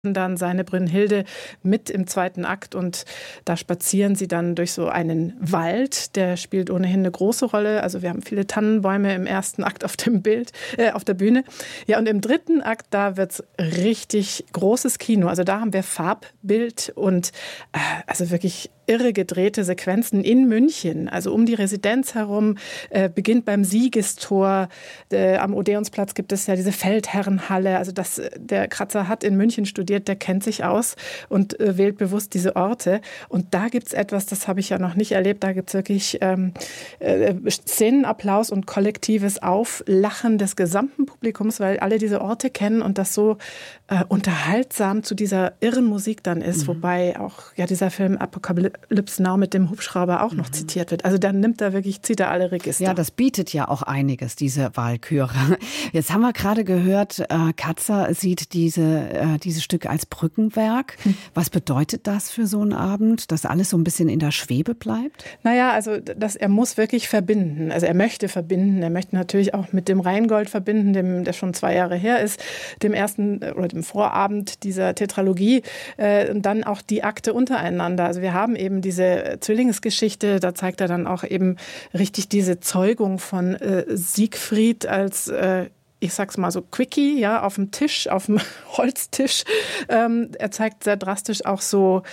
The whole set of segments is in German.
dann seine Brünnhilde mit im zweiten Akt und da spazieren sie dann durch so einen Wald, der spielt ohnehin eine große Rolle. Also wir haben viele Tannenbäume im ersten Akt auf dem auf der Bühne. Ja, und im dritten Akt, da wird's richtig großes Kino. Also da haben wir Farbbild und also wirklich irre gedrehte Sequenzen in München. Also um die Residenz herum, beginnt beim Siegestor. Am Odeonsplatz gibt es ja diese Feldherrenhalle. Also der Kratzer hat in München studiert, der kennt sich aus und wählt bewusst diese Orte. Und da gibt es etwas, das habe ich ja noch nicht erlebt. Da gibt es wirklich Szenenapplaus und kollektives Auflachen des gesamten Publikums, weil alle diese Orte kennen und das so unterhaltsam zu dieser irren Musik dann ist. Wobei auch ja dieser Film Apocalypse Now mit dem Hubschrauber auch noch zitiert wird. Also dann zieht er alle Register. Ja, das bietet ja auch einiges, diese Walküre. Jetzt haben wir gerade gehört, Katzer sieht dieses Stück als Brückenwerk. Was bedeutet das für so einen Abend, dass alles so ein bisschen in der Schwebe bleibt? Naja, also er muss wirklich verbinden. Also er möchte verbinden. Er möchte natürlich auch mit dem Rheingold verbinden, der schon 2 Jahre her ist, dem ersten oder dem Vorabend dieser Tetralogie. Und dann auch die Akte untereinander. Also wir haben eben diese Zwillingsgeschichte, da zeigt er dann auch eben richtig diese Zeugung von Siegfried als ich sag's mal so Quickie, ja, auf dem Tisch, auf dem Holztisch. Er zeigt sehr drastisch auch so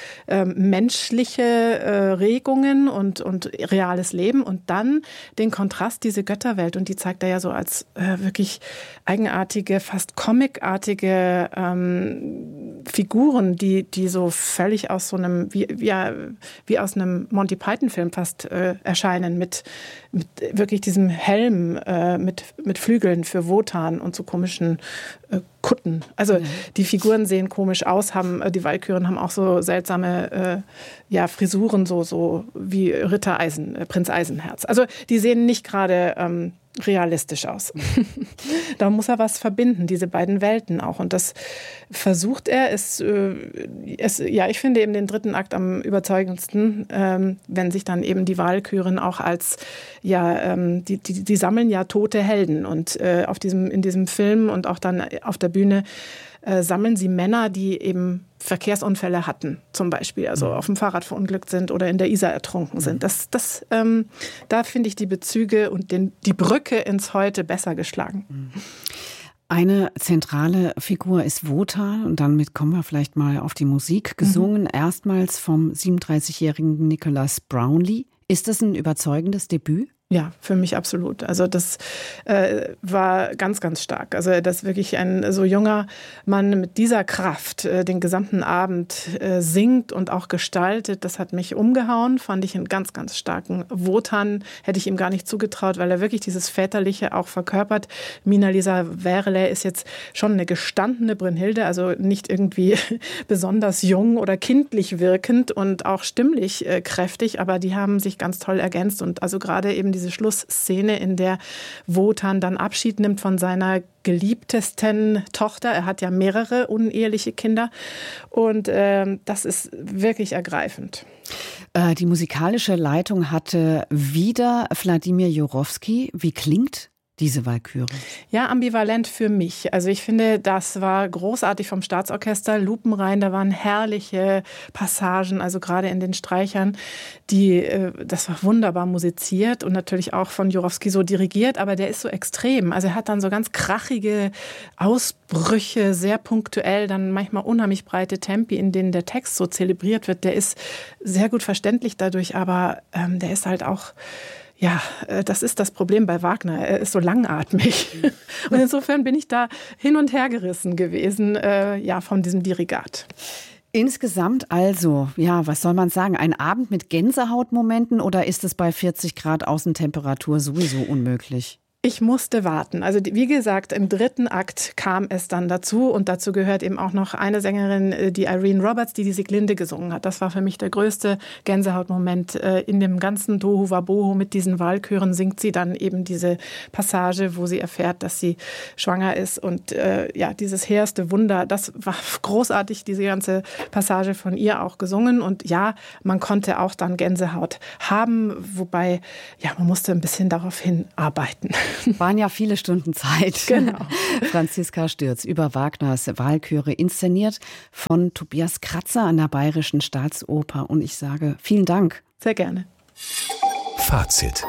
menschliche Regungen und reales Leben und dann den Kontrast, diese Götterwelt. Und die zeigt er ja so als wirklich eigenartige, fast comicartige Figuren, die so völlig aus so einem, wie aus einem Monty Python-Film fast erscheinen, mit wirklich diesem Helm, mit Flügeln für Wotan und so komischen Kutten. Also die Figuren sehen komisch aus, die Walküren haben auch so seltsame Frisuren, so wie Prinz Eisenherz. Also die sehen nicht gerade realistisch aus. Da muss er was verbinden, diese beiden Welten auch. Und das versucht er. Ich finde eben den dritten Akt am überzeugendsten, wenn sich dann eben die Walküren auch als, die sammeln ja tote Helden. Und in diesem Film und auch dann auf der Bühne sammeln sie Männer, die eben Verkehrsunfälle hatten, zum Beispiel, also auf dem Fahrrad verunglückt sind oder in der Isar ertrunken sind. Da finde ich die Bezüge und die Brücke ins Heute besser geschlagen. Eine zentrale Figur ist Wotan und damit kommen wir vielleicht mal auf die Musik. Gesungen erstmals vom 37-jährigen Nicholas Brownlee. Ist das ein überzeugendes Debüt? Ja, für mich absolut. Also das war ganz, ganz stark. Also dass wirklich ein so junger Mann mit dieser Kraft den gesamten Abend singt und auch gestaltet, das hat mich umgehauen. Fand ich einen ganz, ganz starken Wotan. Hätte ich ihm gar nicht zugetraut, weil er wirklich dieses Väterliche auch verkörpert. Mina-Lisa Werle ist jetzt schon eine gestandene Brünnhilde, also nicht irgendwie besonders jung oder kindlich wirkend und auch stimmlich kräftig, aber die haben sich ganz toll ergänzt und also gerade eben diese Schlussszene, in der Wotan dann Abschied nimmt von seiner geliebtesten Tochter. Er hat ja mehrere uneheliche Kinder und das ist wirklich ergreifend. Die musikalische Leitung hatte wieder Wladimir Jurowski. Wie klingt diese Walküre? Ja, ambivalent für mich. Also ich finde, das war großartig vom Staatsorchester, lupenrein, da waren herrliche Passagen, also gerade in den Streichern, das war wunderbar musiziert und natürlich auch von Jurowski so dirigiert, aber der ist so extrem. Also er hat dann so ganz krachige Ausbrüche, sehr punktuell, dann manchmal unheimlich breite Tempi, in denen der Text so zelebriert wird. Der ist sehr gut verständlich dadurch, aber der ist halt auch das ist das Problem bei Wagner. Er ist so langatmig. Und insofern bin ich da hin und her gerissen gewesen, von diesem Dirigat. Insgesamt also, was soll man sagen, ein Abend mit Gänsehautmomenten oder ist es bei 40 Grad Außentemperatur sowieso unmöglich? Ich musste warten. Also wie gesagt, im dritten Akt kam es dann dazu und dazu gehört eben auch noch eine Sängerin, die Irene Roberts, die Sieglinde gesungen hat. Das war für mich der größte Gänsehautmoment. In dem ganzen Tohu Wabohu mit diesen Walküren singt sie dann eben diese Passage, wo sie erfährt, dass sie schwanger ist und dieses hehrste Wunder, das war großartig, diese ganze Passage von ihr auch gesungen und ja, man konnte auch dann Gänsehaut haben, wobei man musste ein bisschen darauf hinarbeiten. Waren ja viele Stunden Zeit. Genau. Franziska Stürz über Wagners Walküre, inszeniert von Tobias Kratzer an der Bayerischen Staatsoper. Und ich sage vielen Dank. Sehr gerne. Fazit.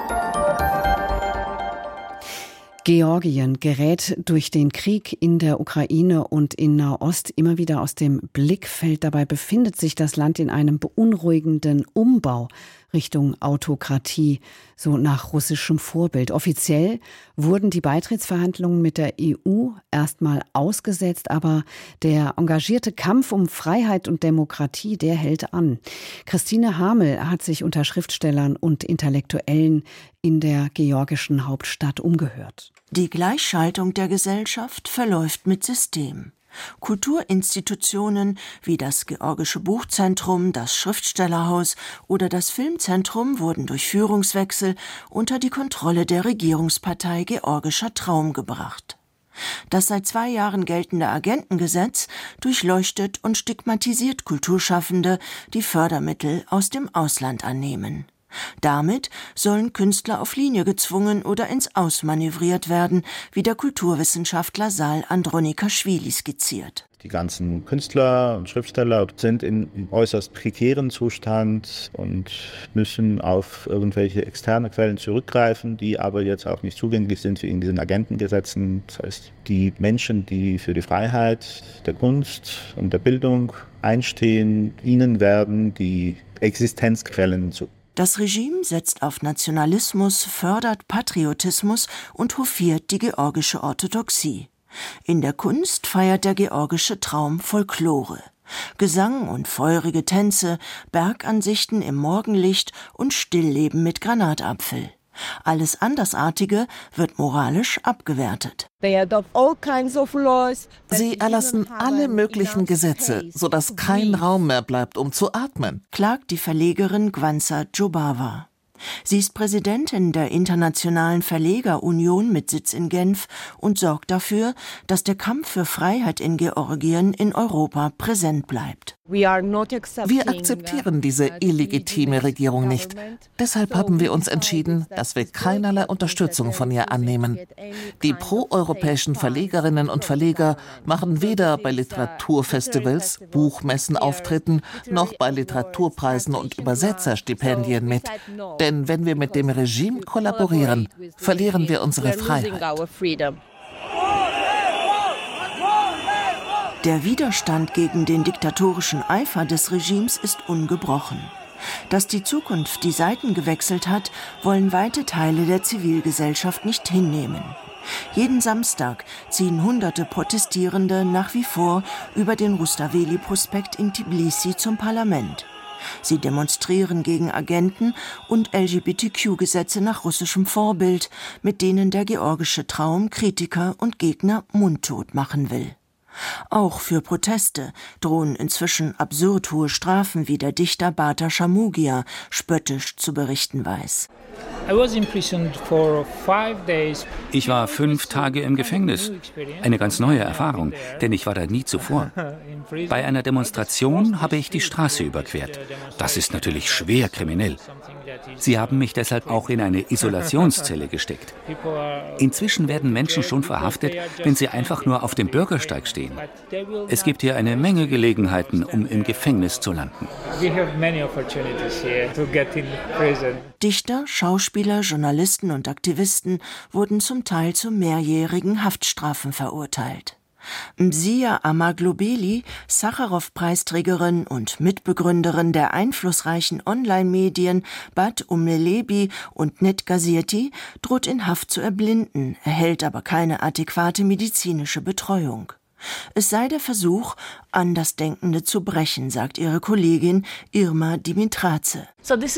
Georgien gerät durch den Krieg in der Ukraine und in Nahost immer wieder aus dem Blickfeld. Dabei befindet sich das Land in einem beunruhigenden Umbau Richtung Autokratie, so nach russischem Vorbild. Offiziell wurden die Beitrittsverhandlungen mit der EU erstmal ausgesetzt, aber der engagierte Kampf um Freiheit und Demokratie, der hält an. Christine Hamel hat sich unter Schriftstellern und Intellektuellen in der georgischen Hauptstadt umgehört. Die Gleichschaltung der Gesellschaft verläuft mit System. Kulturinstitutionen wie das Georgische Buchzentrum, das Schriftstellerhaus oder das Filmzentrum wurden durch Führungswechsel unter die Kontrolle der Regierungspartei Georgischer Traum gebracht. Das seit 2 Jahren geltende Agentengesetz durchleuchtet und stigmatisiert Kulturschaffende, die Fördermittel aus dem Ausland annehmen. Damit sollen Künstler auf Linie gezwungen oder ins Aus manövriert werden, wie der Kulturwissenschaftler Sal Andronikaschwili skizziert. Die ganzen Künstler und Schriftsteller sind in äußerst prekären Zustand und müssen auf irgendwelche externe Quellen zurückgreifen, die aber jetzt auch nicht zugänglich sind wie in diesen Agentengesetzen. Das heißt, die Menschen, die für die Freiheit der Kunst und der Bildung einstehen, ihnen werden die Existenzquellen zu. Das Regime setzt auf Nationalismus, fördert Patriotismus und hofiert die georgische Orthodoxie. In der Kunst feiert der georgische Traum Folklore. Gesang und feurige Tänze, Bergansichten im Morgenlicht und Stillleben mit Granatapfel. Alles Andersartige wird moralisch abgewertet. Sie erlassen alle möglichen Gesetze, sodass kein Raum mehr bleibt, um zu atmen, klagt die Verlegerin Gwanza Djobava. Sie ist Präsidentin der Internationalen Verlegerunion mit Sitz in Genf und sorgt dafür, dass der Kampf für Freiheit in Georgien in Europa präsent bleibt. Wir akzeptieren diese illegitime Regierung nicht. Deshalb haben wir uns entschieden, dass wir keinerlei Unterstützung von ihr annehmen. Die proeuropäischen Verlegerinnen und Verleger machen weder bei Literaturfestivals, Buchmessen-Auftritten noch bei Literaturpreisen und Übersetzerstipendien mit. Denn wenn wir mit dem Regime kollaborieren, verlieren wir unsere Freiheit. Der Widerstand gegen den diktatorischen Eifer des Regimes ist ungebrochen. Dass die Zukunft die Seiten gewechselt hat, wollen weite Teile der Zivilgesellschaft nicht hinnehmen. Jeden Samstag ziehen Hunderte Protestierende nach wie vor über den Rustaveli-Prospekt in Tbilisi zum Parlament. Sie demonstrieren gegen Agenten und LGBTQ-Gesetze nach russischem Vorbild, mit denen der georgische Traum Kritiker und Gegner mundtot machen will. Auch für Proteste drohen inzwischen absurd hohe Strafen, wie der Dichter Bata Shamugia spöttisch zu berichten weiß. Ich war 5 Tage im Gefängnis. Eine ganz neue Erfahrung, denn ich war da nie zuvor. Bei einer Demonstration habe ich die Straße überquert. Das ist natürlich schwer kriminell. Sie haben mich deshalb auch in eine Isolationszelle gesteckt. Inzwischen werden Menschen schon verhaftet, wenn sie einfach nur auf dem Bürgersteig stehen. Es gibt hier eine Menge Gelegenheiten, um im Gefängnis zu landen. Dichter, Schauspieler, Journalisten und Aktivisten wurden zum Teil zu mehrjährigen Haftstrafen verurteilt. Mzia Amaglobeli, Sacharow-Preisträgerin und Mitbegründerin der einflussreichen Online-Medien Bad Umelebi und Net Gazeti, droht in Haft zu erblinden, erhält aber keine adäquate medizinische Betreuung. Es sei der Versuch, Andersdenkende zu brechen, sagt ihre Kollegin Irma Dimitraze.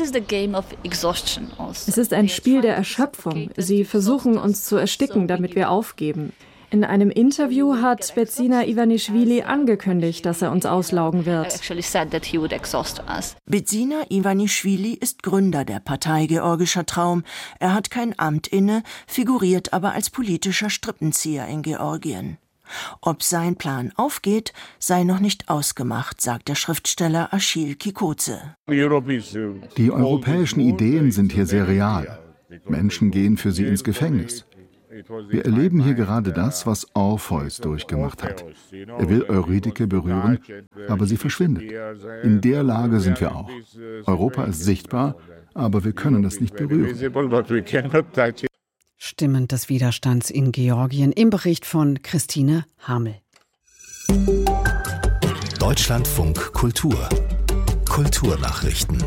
Es ist ein Spiel der Erschöpfung. Sie versuchen, uns zu ersticken, damit wir aufgeben. In einem Interview hat Betsina Ivanischvili angekündigt, dass er uns auslaugen wird. Betsina Ivanischvili ist Gründer der Partei Georgischer Traum. Er hat kein Amt inne, figuriert aber als politischer Strippenzieher in Georgien. Ob sein Plan aufgeht, sei noch nicht ausgemacht, sagt der Schriftsteller Achille Kikoze. Die europäischen Ideen sind hier sehr real. Menschen gehen für sie ins Gefängnis. Wir erleben hier gerade das, was Orpheus durchgemacht hat. Er will Eurydike berühren, aber sie verschwindet. In der Lage sind wir auch. Europa ist sichtbar, aber wir können es nicht berühren. Stimmen des Widerstands in Georgien im Bericht von Christine Hamel. Deutschlandfunk Kultur. Kulturnachrichten.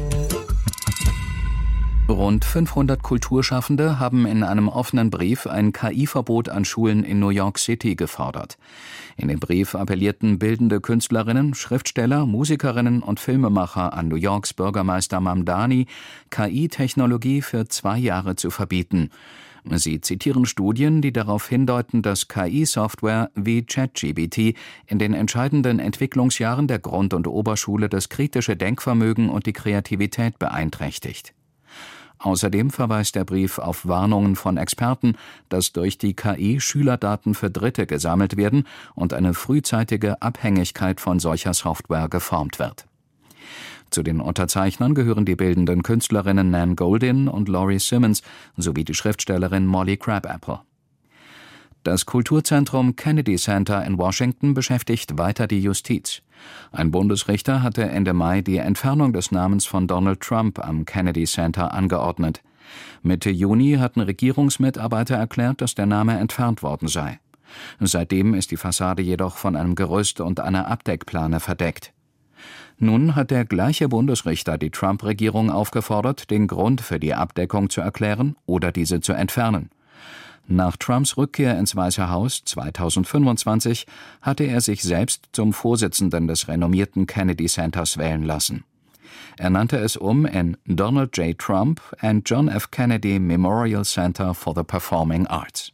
Rund 500 Kulturschaffende haben in einem offenen Brief ein KI-Verbot an Schulen in New York City gefordert. In dem Brief appellierten bildende Künstlerinnen, Schriftsteller, Musikerinnen und Filmemacher an New Yorks Bürgermeister Mamdani, KI-Technologie für 2 Jahre zu verbieten. Sie zitieren Studien, die darauf hindeuten, dass KI-Software wie ChatGPT in den entscheidenden Entwicklungsjahren der Grund- und Oberschule das kritische Denkvermögen und die Kreativität beeinträchtigt. Außerdem verweist der Brief auf Warnungen von Experten, dass durch die KI Schülerdaten für Dritte gesammelt werden und eine frühzeitige Abhängigkeit von solcher Software geformt wird. Zu den Unterzeichnern gehören die bildenden Künstlerinnen Nan Goldin und Laurie Simmons sowie die Schriftstellerin Molly Crabapple. Das Kulturzentrum Kennedy Center in Washington beschäftigt weiter die Justiz. Ein Bundesrichter hatte Ende Mai die Entfernung des Namens von Donald Trump am Kennedy Center angeordnet. Mitte Juni hatten Regierungsmitarbeiter erklärt, dass der Name entfernt worden sei. Seitdem ist die Fassade jedoch von einem Gerüst und einer Abdeckplane verdeckt. Nun hat der gleiche Bundesrichter die Trump-Regierung aufgefordert, den Grund für die Abdeckung zu erklären oder diese zu entfernen. Nach Trumps Rückkehr ins Weiße Haus 2025 hatte er sich selbst zum Vorsitzenden des renommierten Kennedy Centers wählen lassen. Er nannte es um in Donald J. Trump and John F. Kennedy Memorial Center for the Performing Arts.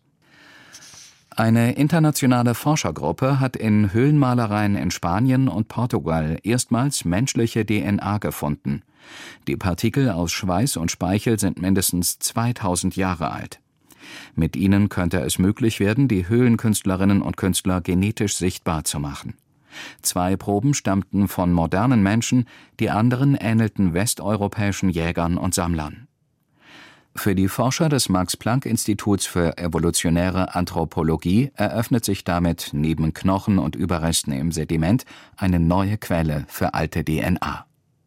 Eine internationale Forschergruppe hat in Höhlenmalereien in Spanien und Portugal erstmals menschliche DNA gefunden. Die Partikel aus Schweiß und Speichel sind mindestens 2000 Jahre alt. Mit ihnen könnte es möglich werden, die Höhlenkünstlerinnen und Künstler genetisch sichtbar zu machen. 2 Proben stammten von modernen Menschen, die anderen ähnelten westeuropäischen Jägern und Sammlern. Für die Forscher des Max-Planck-Instituts für evolutionäre Anthropologie eröffnet sich damit neben Knochen und Überresten im Sediment eine neue Quelle für alte DNA.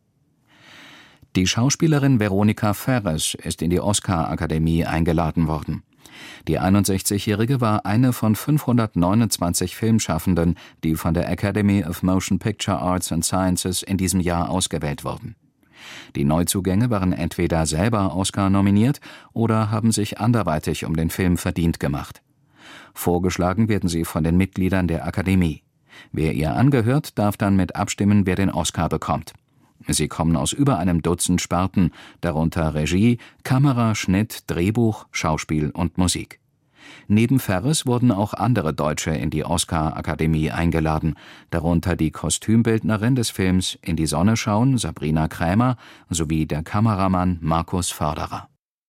Die Schauspielerin Veronica Ferres ist in die Oscar-Akademie eingeladen worden. Die 61-Jährige war eine von 529 Filmschaffenden, die von der Academy of Motion Picture Arts and Sciences in diesem Jahr ausgewählt wurden. Die Neuzugänge waren entweder selber Oscar nominiert oder haben sich anderweitig um den Film verdient gemacht. Vorgeschlagen werden sie von den Mitgliedern der Akademie. Wer ihr angehört, darf dann mit abstimmen, wer den Oscar bekommt. Sie kommen aus über einem Dutzend Sparten, darunter Regie, Kamera, Schnitt, Drehbuch, Schauspiel und Musik. Neben Ferres wurden auch andere Deutsche in die Oscar-Akademie eingeladen, darunter die Kostümbildnerin des Films In die Sonne schauen, Sabrina Krämer, sowie der Kameramann Markus Förderer.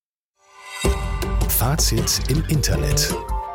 Fazit im Internet.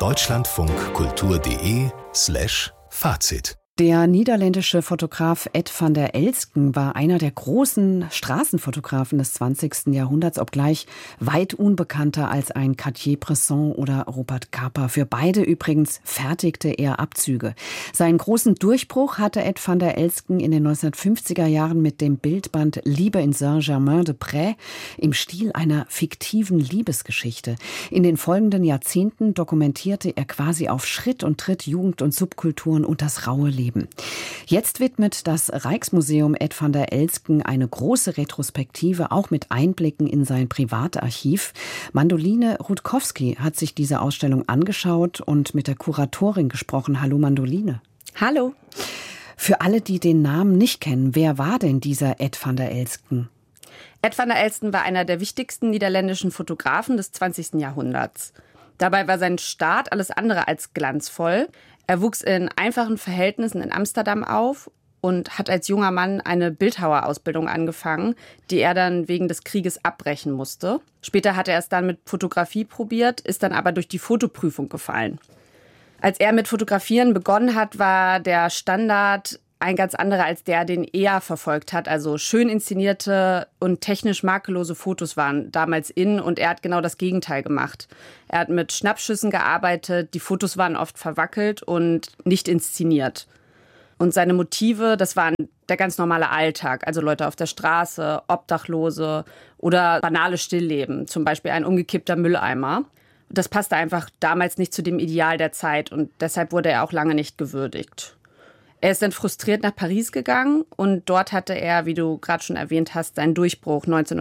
deutschlandfunkkultur.de/Fazit. Der niederländische Fotograf Ed van der Elsken war einer der großen Straßenfotografen des 20. Jahrhunderts, obgleich weit unbekannter als ein Cartier-Bresson oder Robert Capa. Für beide übrigens fertigte er Abzüge. Seinen großen Durchbruch hatte Ed van der Elsken in den 1950er Jahren mit dem Bildband Liebe in Saint-Germain-des-Prés im Stil einer fiktiven Liebesgeschichte. In den folgenden Jahrzehnten dokumentierte er quasi auf Schritt und Tritt Jugend- und Subkulturen und das raue Leben. Jetzt widmet das Rijksmuseum Ed van der Elsken eine große Retrospektive, auch mit Einblicken in sein Privatarchiv. Mandoline Rutkowski hat sich diese Ausstellung angeschaut und mit der Kuratorin gesprochen. Hallo Mandoline. Hallo. Für alle, die den Namen nicht kennen, wer war denn dieser Ed van der Elsken? Ed van der Elsken war einer der wichtigsten niederländischen Fotografen des 20. Jahrhunderts. Dabei war sein Start alles andere als glanzvoll. Er wuchs in einfachen Verhältnissen in Amsterdam auf und hat als junger Mann eine Bildhauerausbildung angefangen, die er dann wegen des Krieges abbrechen musste. Später hat er es dann mit Fotografie probiert, ist dann aber durch die Fotoprüfung gefallen. Als er mit Fotografieren begonnen hat, war der Standard ein ganz anderer als der, den er verfolgt hat. Also schön inszenierte und technisch makellose Fotos waren damals in und er hat genau das Gegenteil gemacht. Er hat mit Schnappschüssen gearbeitet, die Fotos waren oft verwackelt und nicht inszeniert. Und seine Motive, das waren der ganz normale Alltag, also Leute auf der Straße, Obdachlose oder banale Stillleben, zum Beispiel ein umgekippter Mülleimer. Das passte einfach damals nicht zu dem Ideal der Zeit und deshalb wurde er auch lange nicht gewürdigt. Er ist dann frustriert nach Paris gegangen und dort hatte er, wie du gerade schon erwähnt hast, seinen Durchbruch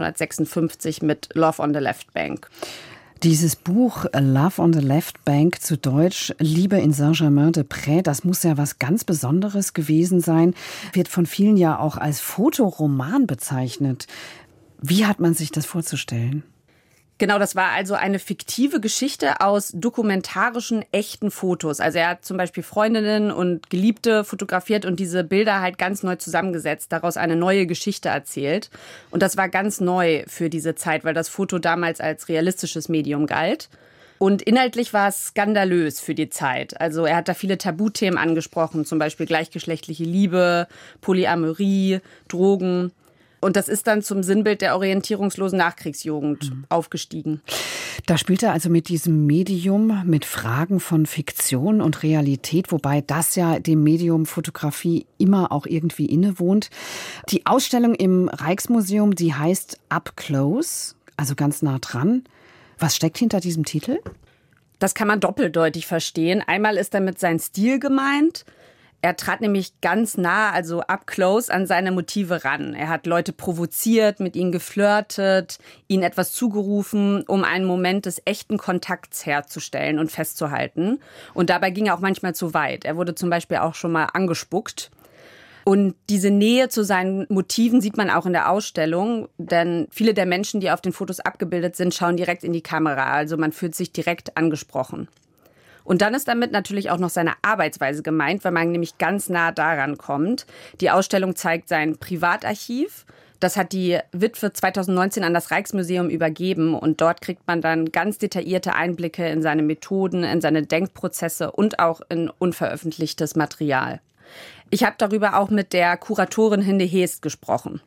1956 mit Love on the Left Bank. Dieses Buch Love on the Left Bank, zu Deutsch Liebe in Saint-Germain-des-Prés, das muss ja was ganz Besonderes gewesen sein, wird von vielen ja auch als Fotoroman bezeichnet. Wie hat man sich das vorzustellen? Genau, das war also eine fiktive Geschichte aus dokumentarischen, echten Fotos. Also er hat zum Beispiel Freundinnen und Geliebte fotografiert und diese Bilder halt ganz neu zusammengesetzt, daraus eine neue Geschichte erzählt. Und das war ganz neu für diese Zeit, weil das Foto damals als realistisches Medium galt. Und inhaltlich war es skandalös für die Zeit. Also er hat da viele Tabuthemen angesprochen, zum Beispiel gleichgeschlechtliche Liebe, Polyamorie, Drogen. Und das ist dann zum Sinnbild der orientierungslosen Nachkriegsjugend aufgestiegen. Da spielt er also mit diesem Medium, mit Fragen von Fiktion und Realität, wobei das ja dem Medium Fotografie immer auch irgendwie innewohnt. Die Ausstellung im Rijksmuseum, die heißt Up Close, also ganz nah dran. Was steckt hinter diesem Titel? Das kann man doppeldeutig verstehen. Einmal ist damit sein Stil gemeint. Er trat nämlich ganz nah, also up close, an seine Motive ran. Er hat Leute provoziert, mit ihnen geflirtet, ihnen etwas zugerufen, um einen Moment des echten Kontakts herzustellen und festzuhalten. Und dabei ging er auch manchmal zu weit. Er wurde zum Beispiel auch schon mal angespuckt. Und diese Nähe zu seinen Motiven sieht man auch in der Ausstellung, denn viele der Menschen, die auf den Fotos abgebildet sind, schauen direkt in die Kamera. Also man fühlt sich direkt angesprochen. Und dann ist damit natürlich auch noch seine Arbeitsweise gemeint, weil man nämlich ganz nah daran kommt. Die Ausstellung zeigt sein Privatarchiv. Das hat die Witwe 2019 an das Rijksmuseum übergeben. Und dort kriegt man dann ganz detaillierte Einblicke in seine Methoden, in seine Denkprozesse und auch in unveröffentlichtes Material. Ich habe darüber auch mit der Kuratorin Hinde Heest gesprochen.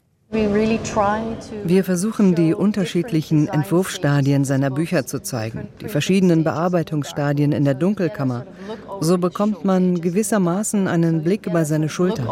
Wir versuchen, die unterschiedlichen Entwurfsstadien seiner Bücher zu zeigen, die verschiedenen Bearbeitungsstadien in der Dunkelkammer. So bekommt man gewissermaßen einen Blick über seine Schulter.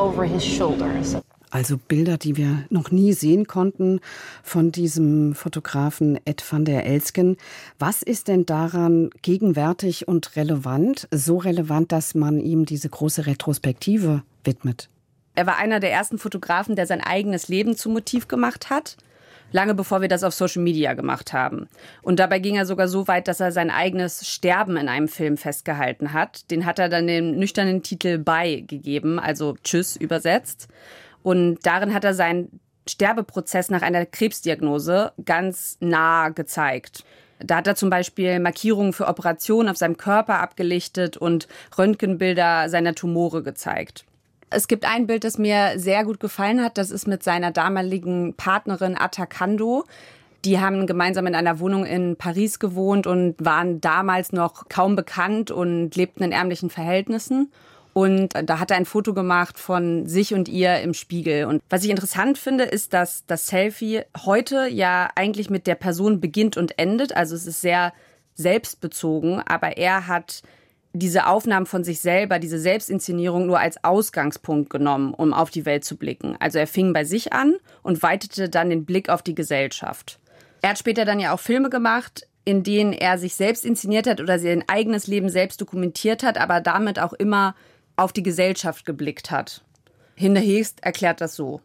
Also Bilder, die wir noch nie sehen konnten von diesem Fotografen Ed van der Elsken. Was ist denn daran gegenwärtig und relevant? So relevant, dass man ihm diese große Retrospektive widmet? Er war einer der ersten Fotografen, der sein eigenes Leben zum Motiv gemacht hat, lange bevor wir das auf Social Media gemacht haben. Und dabei ging er sogar so weit, dass er sein eigenes Sterben in einem Film festgehalten hat. Den hat er dann den nüchternen Titel Bye gegeben, also Tschüss übersetzt. Und darin hat er seinen Sterbeprozess nach einer Krebsdiagnose ganz nah gezeigt. Da hat er zum Beispiel Markierungen für Operationen auf seinem Körper abgelichtet und Röntgenbilder seiner Tumore gezeigt. Es gibt ein Bild, das mir sehr gut gefallen hat. Das ist mit seiner damaligen Partnerin Atta Kando. Die haben gemeinsam in einer Wohnung in Paris gewohnt und waren damals noch kaum bekannt und lebten in ärmlichen Verhältnissen. Und da hat er ein Foto gemacht von sich und ihr im Spiegel. Und was ich interessant finde, ist, dass das Selfie heute ja eigentlich mit der Person beginnt und endet. Also es ist sehr selbstbezogen, aber er hat diese Aufnahmen von sich selber, diese Selbstinszenierung nur als Ausgangspunkt genommen, um auf die Welt zu blicken. Also er fing bei sich an und weitete dann den Blick auf die Gesellschaft. Er hat später dann ja auch Filme gemacht, in denen er sich selbst inszeniert hat oder sein eigenes Leben selbst dokumentiert hat, aber damit auch immer auf die Gesellschaft geblickt hat. Hinde Heest erklärt das so.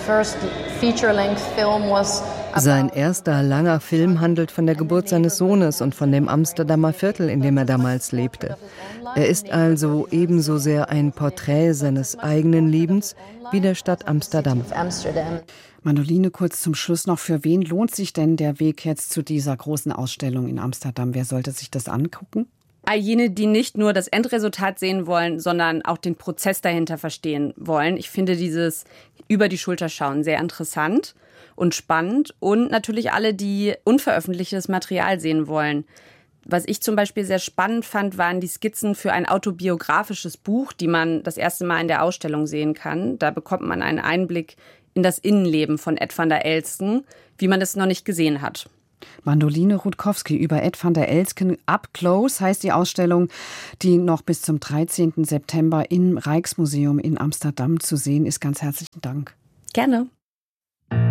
Sein erster langer Film handelt von der Geburt seines Sohnes und von dem Amsterdamer Viertel, in dem er damals lebte. Er ist also ebenso sehr ein Porträt seines eigenen Lebens wie der Stadt Amsterdam. Manoline, kurz zum Schluss noch, für wen lohnt sich denn der Weg jetzt zu dieser großen Ausstellung in Amsterdam? Wer sollte sich das angucken? All jene, die nicht nur das Endresultat sehen wollen, sondern auch den Prozess dahinter verstehen wollen. Ich finde dieses über die Schulter schauen sehr interessant und spannend. Und natürlich alle, die unveröffentlichtes Material sehen wollen. Was ich zum Beispiel sehr spannend fand, waren die Skizzen für ein autobiografisches Buch, die man das erste Mal in der Ausstellung sehen kann. Da bekommt man einen Einblick in das Innenleben von Ed van der Elsken, wie man es noch nicht gesehen hat. Mandoline Rutkowski über Ed van der Elsken Up Close heißt die Ausstellung, die noch bis zum 13. September im Rijksmuseum in Amsterdam zu sehen ist. Ganz herzlichen Dank. Gerne.